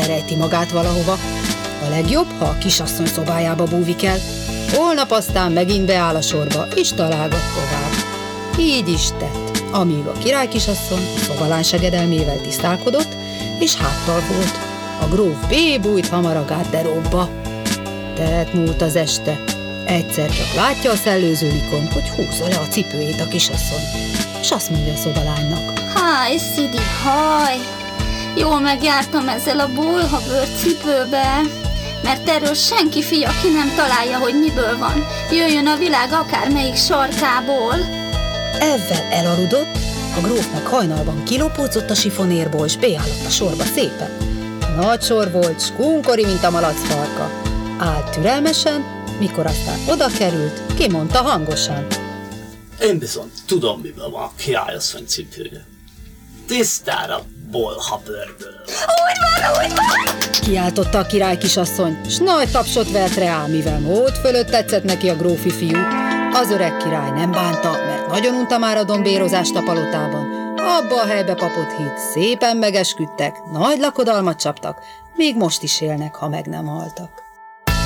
elrejti magát valahova. A legjobb, ha a kisasszony szobájába búvik el. Holnap aztán megint beáll a sorba, és találgat tovább. Így is tett, amíg a királykisasszony a szobalány segedelmével tisztálkodott, és háttal volt. A gróf bébújt hamar a garderóbba. Telt múlt az este. Egyszer csak látja a szellőző likon, hogy húzza le a cipőjét a kisasszony, és azt mondja a szobalánynak: Háj, Szidi, haj! Jól megjártam ezzel a bolhabőr cipőbe, mert erről senki fia ki nem találja, hogy miből van. Jöjjön a világ akármelyik sarkából. Ezzel elaludott, a grófnak hajnalban kilopódzott a sifonérból, és beállott a sorba szépen. Nagy sor volt, s kunkori, mint a malac farka. Állt türelmesen, mikor aztán oda került, kimondta hangosan: Én bizony tudom, miből van a királyasszony cipője. Tisztára bolhabőrből. Úgy van! Kiáltotta a királykisasszony, s nagy tapsot vert rá, mivel mód fölött tetszett neki a grófi fiú. Az öreg király nem bánta, mert nagyon unta már a dombérozást a palotában. Abba a helybe papot hitt, szépen megesküdtek, nagy lakodalmat csaptak, még most is élnek, ha meg nem haltak.